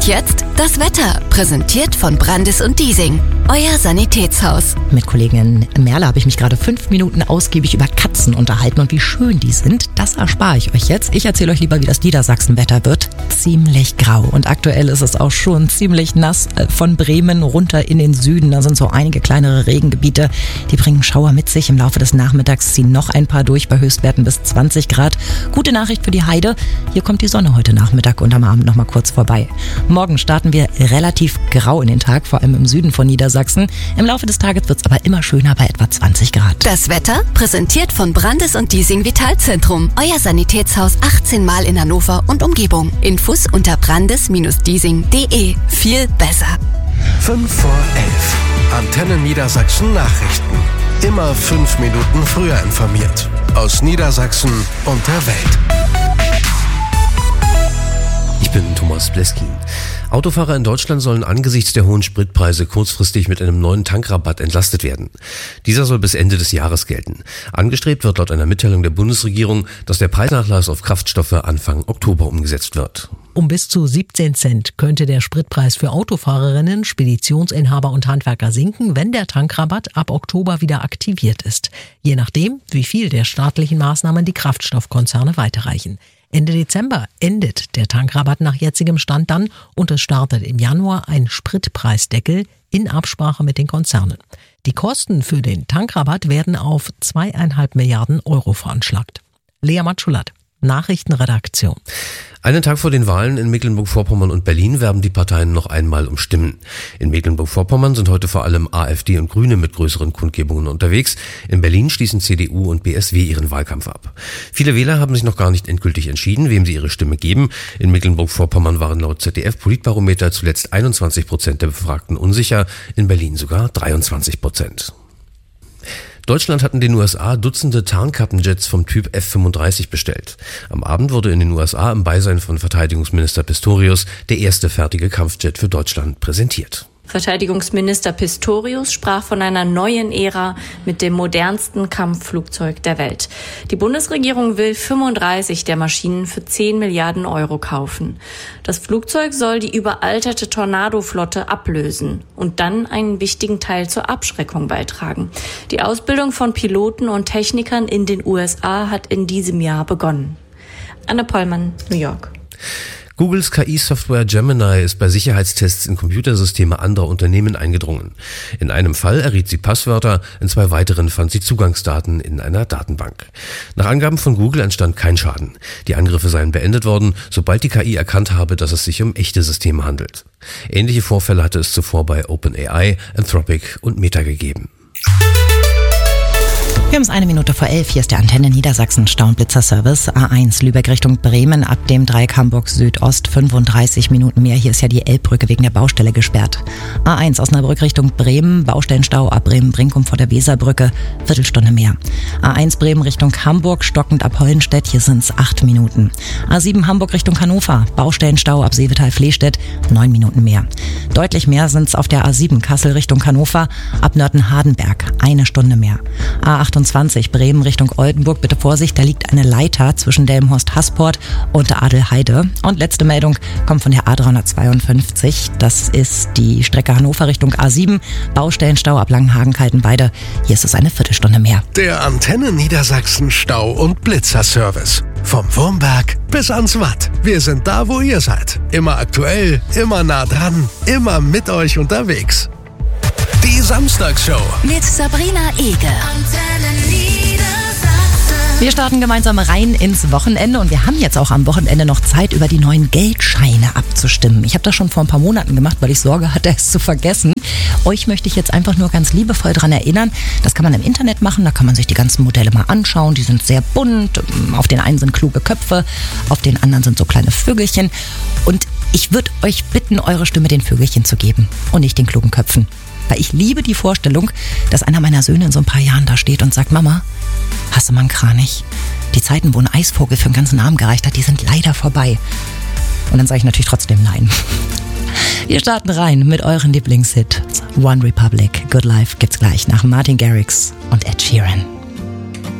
Und jetzt das Wetter, präsentiert von Brandis und Diesing, euer Sanitätshaus. Mit Kollegin Merle habe ich mich gerade 5 Minuten ausgiebig über Katzen unterhalten und wie schön die sind. Das erspare ich euch jetzt. Ich erzähle euch lieber, wie das Niedersachsenwetter wird. Ziemlich grau und aktuell ist es auch schon ziemlich nass. Von Bremen runter in den Süden, da sind so einige kleinere Regengebiete. Die bringen Schauer mit sich. Im Laufe des Nachmittags ziehen noch ein paar durch bei Höchstwerten bis 20 Grad. Gute Nachricht für die Heide. Hier kommt die Sonne heute Nachmittag und am Abend noch mal kurz vorbei. Morgen starten wir relativ grau in den Tag, vor allem im Süden von Niedersachsen. Im Laufe des Tages wird es aber immer schöner bei etwa 20 Grad. Das Wetter, präsentiert von Brandis und Diesing Vitalzentrum, euer Sanitätshaus 18 Mal in Hannover und Umgebung. Infos unter brandis-diesing.de. Viel besser. 5 vor 11. Antenne Niedersachsen Nachrichten. Immer 5 Minuten früher informiert. Aus Niedersachsen und der Welt. Ich bin Thomas Bleskin. Autofahrer in Deutschland sollen angesichts der hohen Spritpreise kurzfristig mit einem neuen Tankrabatt entlastet werden. Dieser soll bis Ende des Jahres gelten. Angestrebt wird laut einer Mitteilung der Bundesregierung, dass der Preisnachlass auf Kraftstoffe Anfang Oktober umgesetzt wird. Um bis zu 17 Cent könnte der Spritpreis für Autofahrerinnen, Speditionsinhaber und Handwerker sinken, wenn der Tankrabatt ab Oktober wieder aktiviert ist. Je nachdem, wie viel der staatlichen Maßnahmen die Kraftstoffkonzerne weiterreichen. Ende Dezember endet der Tankrabatt nach jetzigem Stand dann und es startet im Januar ein Spritpreisdeckel in Absprache mit den Konzernen. Die Kosten für den Tankrabatt werden auf 2,5 Milliarden Euro veranschlagt. Lea Matschulat, Nachrichtenredaktion. Einen Tag vor den Wahlen in Mecklenburg-Vorpommern und Berlin werben die Parteien noch einmal um Stimmen. In Mecklenburg-Vorpommern sind heute vor allem AfD und Grüne mit größeren Kundgebungen unterwegs. In Berlin schließen CDU und BSW ihren Wahlkampf ab. Viele Wähler haben sich noch gar nicht endgültig entschieden, wem sie ihre Stimme geben. In Mecklenburg-Vorpommern waren laut ZDF-Politbarometer zuletzt 21% der Befragten unsicher, in Berlin sogar 23%. Deutschland hat in den USA Dutzende Tarnkappenjets vom Typ F-35 bestellt. Am Abend wurde in den USA im Beisein von Verteidigungsminister Pistorius der erste fertige Kampfjet für Deutschland präsentiert. Verteidigungsminister Pistorius sprach von einer neuen Ära mit dem modernsten Kampfflugzeug der Welt. Die Bundesregierung will 35 der Maschinen für 10 Milliarden Euro kaufen. Das Flugzeug soll die überalterte Tornado-Flotte ablösen und dann einen wichtigen Teil zur Abschreckung beitragen. Die Ausbildung von Piloten und Technikern in den USA hat in diesem Jahr begonnen. Anne Pollmann, New York. Googles KI-Software Gemini ist bei Sicherheitstests in Computersysteme anderer Unternehmen eingedrungen. In einem Fall erriet sie Passwörter, in 2 weiteren fand sie Zugangsdaten in einer Datenbank. Nach Angaben von Google entstand kein Schaden. Die Angriffe seien beendet worden, sobald die KI erkannt habe, dass es sich um echte Systeme handelt. Ähnliche Vorfälle hatte es zuvor bei OpenAI, Anthropic und Meta gegeben. Wir haben es 1 Minute vor 11. Hier ist der Antenne Niedersachsen Stau- und Blitzerservice. A1 Lübeck Richtung Bremen ab dem Dreieck Hamburg Südost 35 Minuten mehr. Hier ist ja die Elbbrücke wegen der Baustelle gesperrt. A1 Osnabrück Richtung Bremen, Baustellenstau ab Bremen-Brinkum vor der Weserbrücke, Viertelstunde mehr. A1 Bremen Richtung Hamburg, stockend ab Hollenstedt, hier sind es 8 Minuten. A7 Hamburg Richtung Hannover, Baustellenstau ab Seevetal-Flehstedt, 9 Minuten mehr. Deutlich mehr sind es auf der A7 Kassel Richtung Hannover, ab Nörten-Hardenberg, 1 Stunde mehr. A28 Bremen Richtung Oldenburg, bitte Vorsicht, da liegt eine Leiter zwischen Delmenhorst-Hasport und der Adelheide. Und letzte Meldung kommt von der A352, das ist die Strecke Hannover Richtung A7, Baustellenstau ab Langenhagen-Kaltenweide, hier ist es eine Viertelstunde mehr. Der Antenne Niedersachsen Stau- und Blitzerservice. Vom Wurmberg bis ans Watt. Wir sind da, wo ihr seid. Immer aktuell, immer nah dran, immer mit euch unterwegs. Die Samstagsshow Mit Sabrina Ege. Wir starten gemeinsam rein ins Wochenende und wir haben jetzt auch am Wochenende noch Zeit, über die neuen Geldscheine abzustimmen. Ich habe das schon vor ein paar Monaten gemacht, weil ich Sorge hatte, es zu vergessen. Euch möchte ich jetzt einfach nur ganz liebevoll daran erinnern, das kann man im Internet machen, da kann man sich die ganzen Modelle mal anschauen, die sind sehr bunt, auf den einen sind kluge Köpfe, auf den anderen sind so kleine Vögelchen und ich würde euch bitten, eure Stimme den Vögelchen zu geben und nicht den klugen Köpfen. Weil ich liebe die Vorstellung, dass einer meiner Söhne in so ein paar Jahren da steht und sagt, Mama, hast du mal einen Kranich? Die Zeiten, wo ein Eisvogel für einen ganzen Abend gereicht hat, die sind leider vorbei. Und dann sage ich natürlich trotzdem nein. Wir starten rein mit euren Lieblingshit. One Republic, Good Life gibt's gleich nach Martin Garrix und Ed Sheeran.